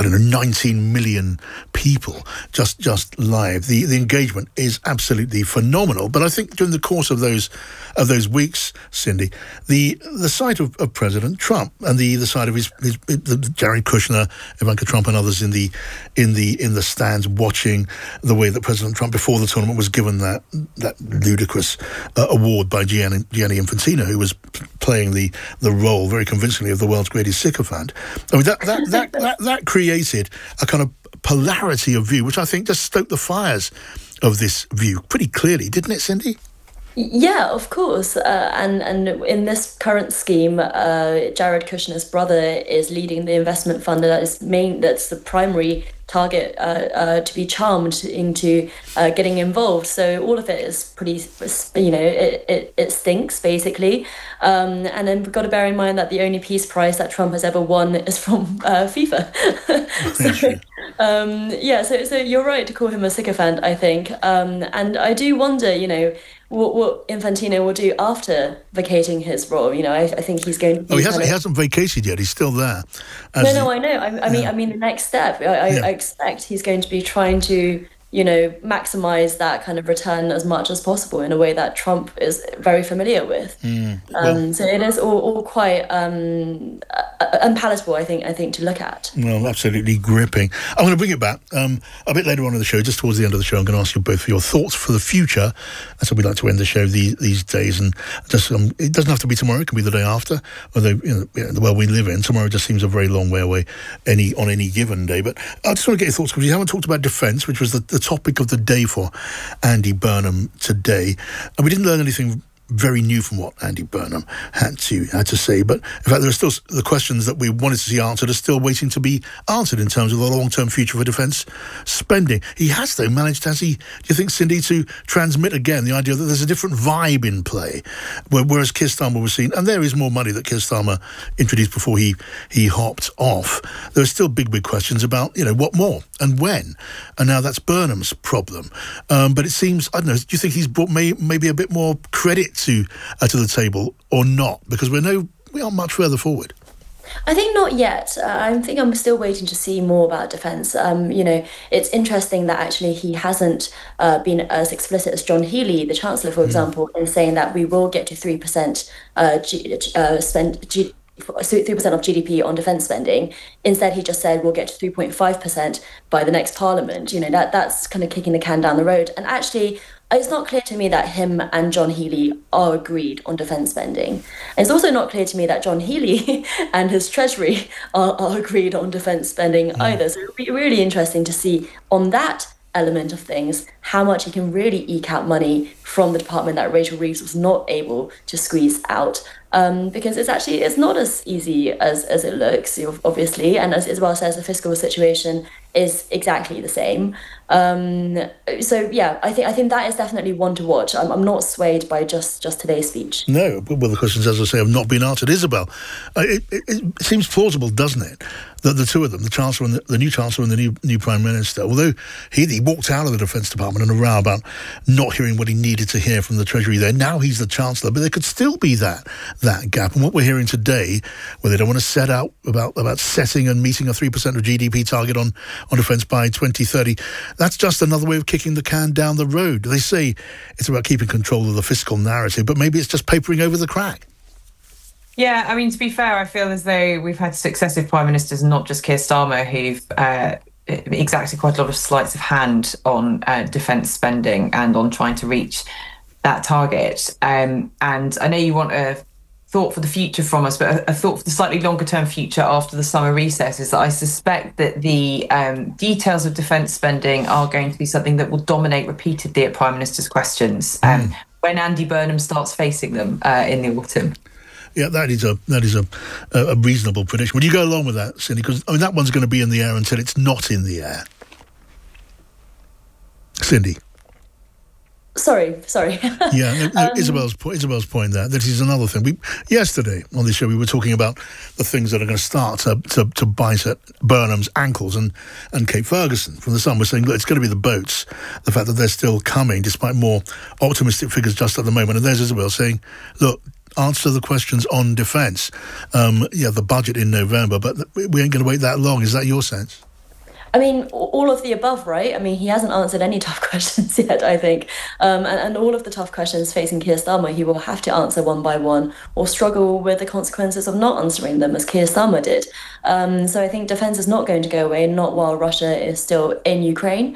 19 million people just live. The engagement is absolutely phenomenal. But I think during the course of those weeks, Cindy, the sight of President Trump and the sight of his Jared Kushner, Ivanka Trump, and others in the stands watching the way that President Trump before the tournament was given that ludicrous award by Gianni Infantino, who was playing the role very convincingly of the world's greatest sycophant. I mean, that created a kind of polarity of view, which I think just stoked the fires of this view pretty clearly, didn't it, Cindy? Yeah, of course. And in this current scheme, Jared Kushner's brother is leading the investment fund, and that's the primary target to be charmed into getting involved. So all of it is pretty, it stinks, basically. And then we've got to bear in mind that the only peace prize that Trump has ever won is from FIFA. So you're right to call him a sycophant, I think. And I do wonder, what Infantino will do after vacating his role. I think he's going to... he hasn't vacated yet. He's still there. No, I know. I mean, the next step, I expect he's going to be trying to, maximize that kind of return as much as possible in a way that Trump is very familiar with. So it is all quite unpalatable, I think, to look at. Well, absolutely gripping. I'm going to bring it back a bit later on in the show, just towards the end of the show. I'm going to ask you both for your thoughts for the future. That's how we like to end the show these days. And just it doesn't have to be tomorrow. It can be the day after. Although, the world we live in, tomorrow just seems a very long way away on any given day. But I just want to get your thoughts, because we haven't talked about defence, which was the topic of the day for Andy Burnham today. And we didn't learn anything very new from what Andy Burnham had to say. But in fact, there are still the questions that we wanted to see answered are still waiting to be answered in terms of the long-term future for defence spending. He has, though, managed, do you think, Cindy, to transmit again the idea that there's a different vibe in play, whereas Keir Starmer was seen, and there is more money that Keir Starmer introduced before he hopped off. There are still big questions about, what more and when. And now that's Burnham's problem. But it seems, I don't know, do you think he's brought maybe a bit more credit to the table or not? Because we aren't much further forward. I think not yet. I think I'm still waiting to see more about defence. It's interesting that actually he hasn't been as explicit as John Healey, the Chancellor, for example, in saying that we will get to 3% 3% of GDP on defence spending. Instead, he just said we'll get to 3.5% by the next Parliament. That's kind of kicking the can down the road. And actually, it's not clear to me that him and John Healey are agreed on defence spending. And it's also not clear to me that John Healey and his Treasury are agreed on defence spending either. So it'll be really interesting to see on that element of things, how much he can really eke out money from the department that Rachel Reeves was not able to squeeze out. Because it's not as easy as it looks, obviously, and as Isabel says, the fiscal situation is exactly the same. So yeah, I think that is definitely one to watch. I'm not swayed by just today's speech. No, well, the questions, as I say, have not been answered. Isabel, it seems plausible, doesn't it, that the two of them, the Chancellor and the new Chancellor and the new Prime Minister, although he walked out of the Defence Department in a row about not hearing what he needed to hear from the Treasury there. Now he's the Chancellor, but there could still be that gap. And what we're hearing today, where they don't want to set out about setting and meeting a 3% of GDP target on defence by 2030, that's just another way of kicking the can down the road. They say it's about keeping control of the fiscal narrative, but maybe it's just papering over the crack. Yeah, I mean, to be fair, I feel as though we've had successive Prime Ministers, and not just Keir Starmer, who've exacted quite a lot of sleights of hand on defence spending and on trying to reach that target. And I know you want a thought for the future from us, but a thought for the slightly longer term future after the summer recess is that I suspect that the details of defence spending are going to be something that will dominate repeatedly at Prime Minister's questions when Andy Burnham starts facing them in the autumn. Yeah, that is a reasonable prediction. Would you go along with that, Cindy? Because that one's going to be in the air until it's not in the air. Cindy. Sorry. Yeah, Isabel's point there. That is another thing. Yesterday on this show we were talking about the things that are going to start to bite at Burnham's ankles and Kate Ferguson from the Sun. We're saying, look, it's going to be the boats, the fact that they're still coming despite more optimistic figures just at the moment. And there's Isabel saying, look, answer the questions on defence. The budget in November, but we ain't going to wait that long. Is that your sense? I mean, all of the above, right? I mean, he hasn't answered any tough questions yet, I think. And all of the tough questions facing Keir Starmer, he will have to answer one by one or struggle with the consequences of not answering them, as Keir Starmer did. So I think defence is not going to go away, not while Russia is still in Ukraine,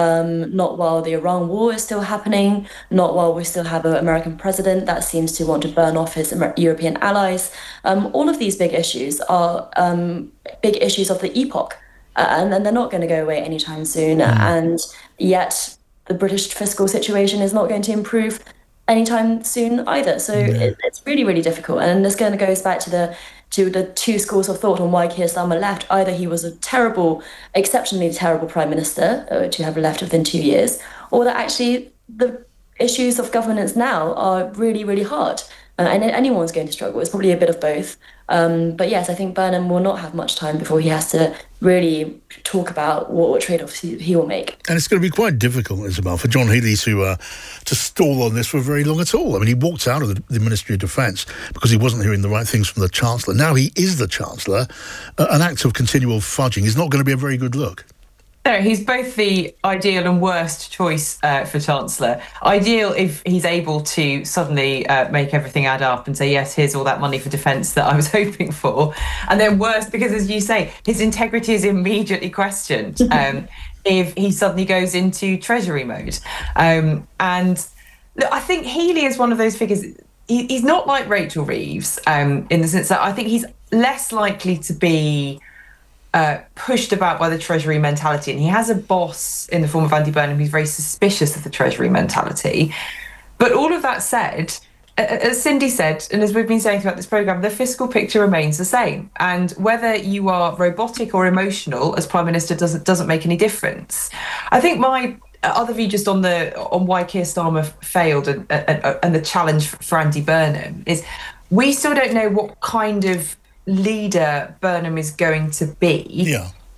not while the Iran war is still happening, not while we still have an American president that seems to want to burn off his European allies. All of these big issues are big issues of the epoch. And they're not going to go away anytime soon. And yet the British fiscal situation is not going to improve anytime soon either. So it's really, really difficult. And this kind of goes back to the two schools of thought on why Keir Starmer left. Either he was a exceptionally terrible Prime Minister to have left within 2 years, or that actually the issues of governance now are really, really hard. And anyone's going to struggle. It's probably a bit of both. But yes, I think Burnham will not have much time before he has to really talk about what trade-offs he will make. And it's going to be quite difficult, Isabel, for John Healey to stall on this for very long at all. I mean, he walked out of the Ministry of Defence because he wasn't hearing the right things from the Chancellor. Now he is the Chancellor. An act of continual fudging is not going to be a very good look. No, he's both the ideal and worst choice for Chancellor. Ideal if he's able to suddenly make everything add up and say, yes, here's all that money for defence that I was hoping for. And then worst because, as you say, his integrity is immediately questioned if he suddenly goes into Treasury mode. And look, I think Healey is one of those figures. He's not like Rachel Reeves in the sense that I think he's less likely to be pushed about by the Treasury mentality, and he has a boss in the form of Andy Burnham who's very suspicious of the Treasury mentality. But all of that said, as Cindy said, and as we've been saying throughout this programme, the fiscal picture remains the same. And whether you are robotic or emotional as Prime Minister doesn't make any difference. I think my other view just on why Keir Starmer failed and the challenge for Andy Burnham is we still don't know what kind of leader Burnham is going to be,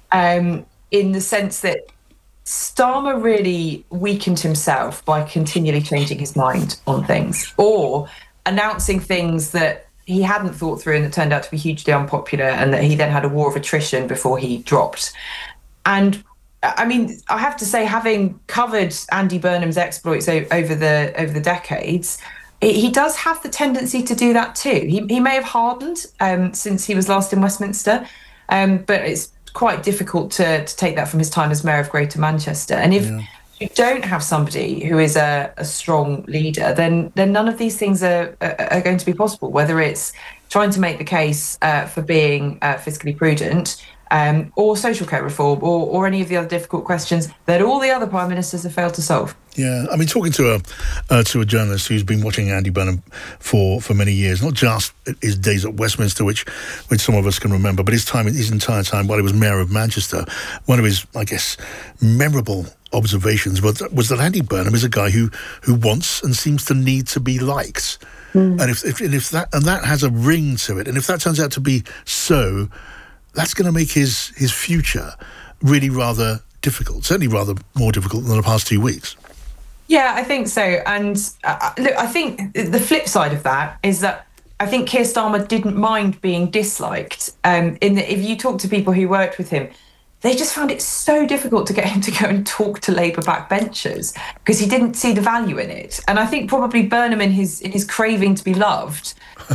in the sense that Starmer really weakened himself by continually changing his mind on things or announcing things that he hadn't thought through and that turned out to be hugely unpopular, and that he then had a war of attrition before he dropped. And I mean, I have to say, having covered Andy Burnham's exploits over the decades, he does have the tendency to do that too. He may have hardened since he was last in Westminster, but it's quite difficult to take that from his time as Mayor of Greater Manchester. And if you don't have somebody who is a strong leader, then none of these things are going to be possible, whether it's trying to make the case for being fiscally prudent, or social care reform, or any of the other difficult questions that all the other prime ministers have failed to solve. Yeah, I mean, talking to a journalist who's been watching Andy Burnham for many years, not just his days at Westminster, which some of us can remember, but his entire time while he was Mayor of Manchester, one of his, I guess, memorable observations was that Andy Burnham is a guy who wants and seems to need to be liked. And if that has a ring to it, and if that turns out to be so, that's going to make his future really rather difficult, certainly rather more difficult than the past 2 weeks. Yeah, I think so. And look, I think the flip side of that is that I think Keir Starmer didn't mind being disliked. If you talk to people who worked with him, they just found it so difficult to get him to go and talk to Labour backbenchers because he didn't see the value in it. And I think probably Burnham, in his craving to be loved,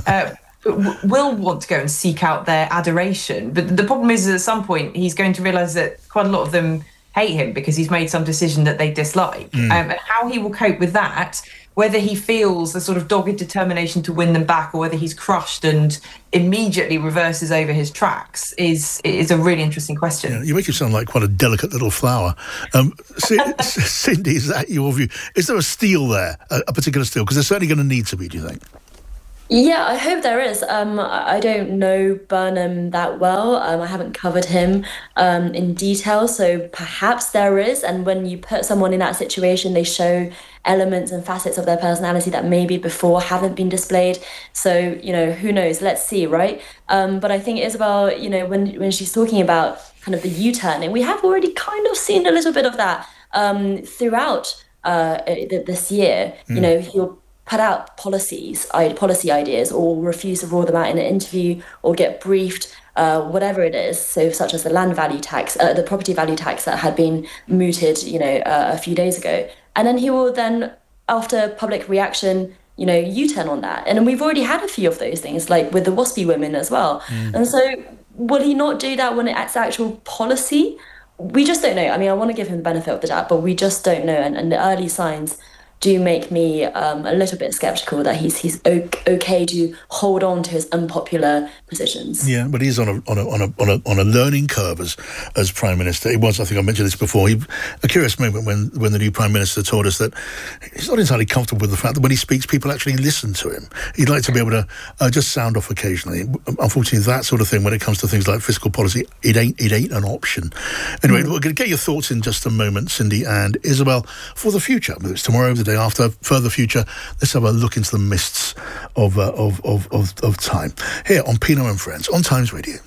will want to go and seek out their adoration. But the problem is, at some point, he's going to realise that quite a lot of them hate him because he's made some decision that they dislike. And how he will cope with that, whether he feels a sort of dogged determination to win them back or whether he's crushed and immediately reverses over his tracks is a really interesting question. Yeah, you make him sound like quite a delicate little flower. Cindy, is that your view? Is there a steel there, a particular steel? Because there's certainly going to need to be, do you think? Yeah, I hope there is. I don't know Burnham that well. I haven't covered him in detail, so perhaps there is. And when you put someone in that situation, they show elements and facets of their personality that maybe before haven't been displayed. So, who knows? Let's see, right? But I think Isabel, when she's talking about kind of the U-turn, and we have already kind of seen a little bit of that throughout this year. He'll put out policy ideas or refuse to roll them out in an interview or get briefed, whatever it is. So such as the land value tax, the property value tax that had been mooted, a few days ago. And then he will then, after public reaction, U-turn on that. And we've already had a few of those things, like with the WASPy women as well. And so will he not do that when it's actual policy? We just don't know. I mean, I want to give him the benefit of the doubt, but we just don't know. And the early signs do make me a little bit skeptical that he's okay to hold on to his unpopular positions. Yeah, but he's on a learning curve as Prime Minister. It was, I think I mentioned this before, a curious moment when the new Prime Minister told us that he's not entirely comfortable with the fact that when he speaks, people actually listen to him. He'd like to be able to just sound off occasionally. Unfortunately, that sort of thing, when it comes to things like fiscal policy, it ain't an option. Anyway, we're going to get your thoughts in just a moment, Cindy and Isabel, for the future. Whether it's tomorrow, the day after, further future, let's have a look into the mists of time here on Pino and Friends on Times Radio.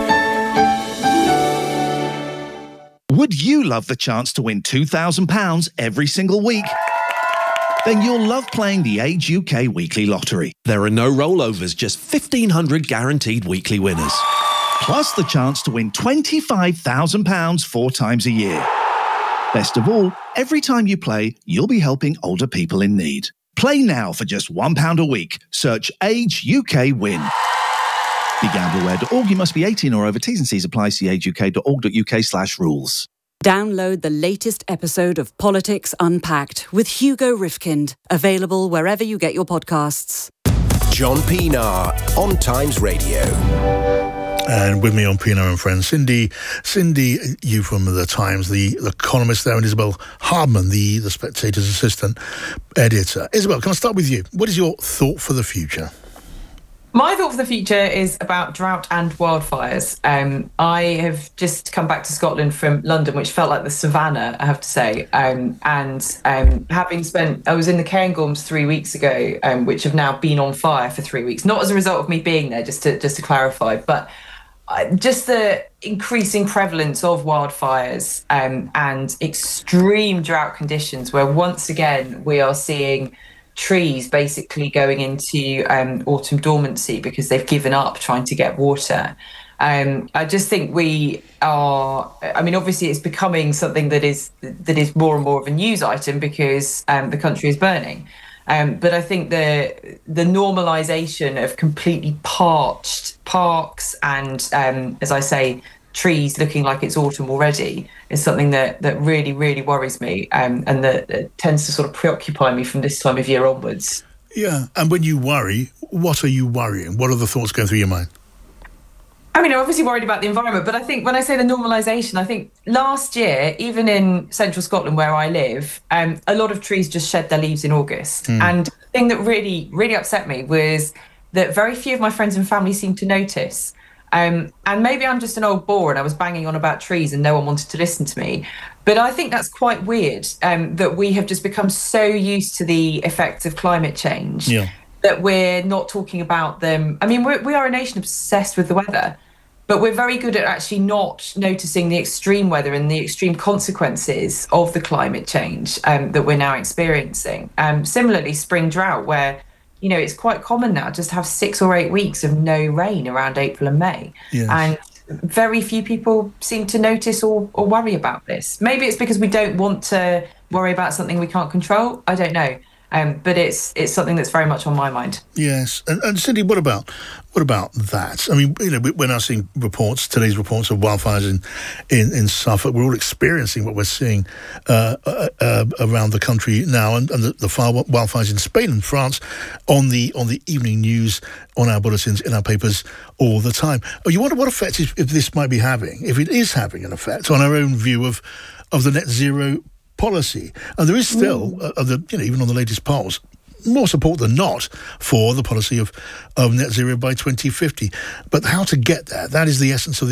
Would you love the chance to win £2,000 every single week? Then you'll love playing the Age UK Weekly Lottery. There are no rollovers, just 1,500 guaranteed weekly winners. Plus the chance to win £25,000 4 times a year. Best of all, every time you play, you'll be helping older people in need. Play now for just £1 a week. Search Age UK Win. BeGambleAware.org. You must be 18 or over. T's and C's apply. See ageuk.org.uk/rules. Download the latest episode of Politics Unpacked with Hugo Rifkind. Available wherever you get your podcasts. John Pienaar on Times Radio. And with me on Pino and Friends, Cindy, you from The Times, the columnist there, and Isabel Hardman, the Spectator's assistant editor. Isabel, can I start with you? What is your thought for the future? My thought for the future is about drought and wildfires. I have just come back to Scotland from London, which felt like the savannah, I have to say. Having spent, I was in the Cairngorms 3 weeks ago, which have now been on fire for 3 weeks. Not as a result of me being there, just to clarify, but just the increasing prevalence of wildfires and extreme drought conditions, where once again we are seeing trees basically going into autumn dormancy because they've given up trying to get water. I just think we are, I mean, obviously it's becoming something that is more and more of a news item because the country is burning. But I think the normalisation of completely parched parks and, as I say, trees looking like it's autumn already is something that really, really worries me and that tends to sort of preoccupy me from this time of year onwards. Yeah, and when you worry, what are you worrying? What are the thoughts going through your mind? I mean, I'm obviously worried about the environment, but I think when I say the normalisation, I think last year, even in central Scotland where I live, a lot of trees just shed their leaves in August. And the thing that really, really upset me was that very few of my friends and family seemed to notice. And maybe I'm just an old bore and I was banging on about trees and no one wanted to listen to me. But I think that's quite weird, that we have just become so used to the effects of climate change that we're not talking about them. I mean, we are a nation obsessed with the weather, but we're very good at actually not noticing the extreme weather and the extreme consequences of the climate change that we're now experiencing. Similarly, spring drought, where it's quite common now just to have 6 or 8 weeks of no rain around April and May. Yes. And very few people seem to notice or worry about this. Maybe it's because we don't want to worry about something we can't control. I don't know. But it's something that's very much on my mind. Yes, and Cindy, what about that? I mean, we're now seeing today's reports of wildfires in Suffolk. We're all experiencing what we're seeing around the country now, and the wildfires in Spain and France on the evening news, on our bulletins, in our papers all the time. You wonder what effect if this might be having, if it is having an effect on our own view of the net zero policy. And there is still, even on the latest polls, more support than not for the policy of net zero by 2050. But how to get there, that is the essence of the